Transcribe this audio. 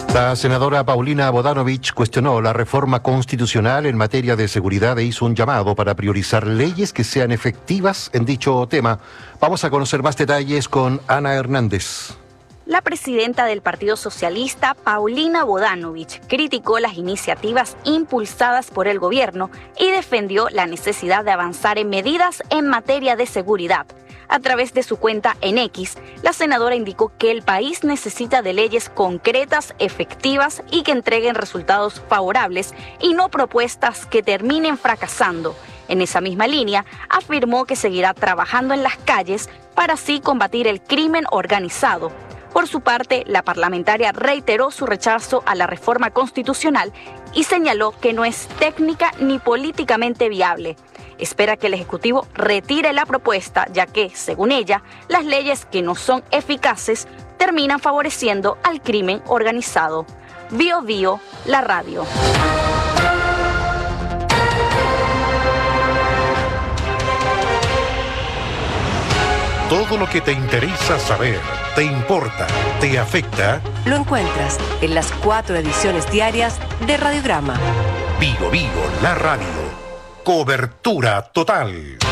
La senadora Paulina Bodanovich cuestionó la reforma constitucional en materia de seguridad e hizo un llamado para priorizar leyes que sean efectivas en dicho tema. Vamos a conocer más detalles con Ana Hernández. La presidenta del Partido Socialista, Paulina Bodanovich, criticó las iniciativas impulsadas por el gobierno y defendió la necesidad de avanzar en medidas en materia de seguridad. A través de su cuenta en X, la senadora indicó que el país necesita de leyes concretas, efectivas y que entreguen resultados favorables y no propuestas que terminen fracasando. En esa misma línea, afirmó que seguirá trabajando en las calles para así combatir el crimen organizado. Por su parte, la parlamentaria reiteró su rechazo a la reforma constitucional y señaló que no es técnica ni políticamente viable. Espera que el Ejecutivo retire la propuesta, ya que, según ella, las leyes que no son eficaces terminan favoreciendo al crimen organizado. Bio Bio, la radio. Todo lo que te interesa saber, te importa, te afecta, lo encuentras en las 4 ediciones diarias de Radiograma. Bio Bio, la radio. Cobertura total.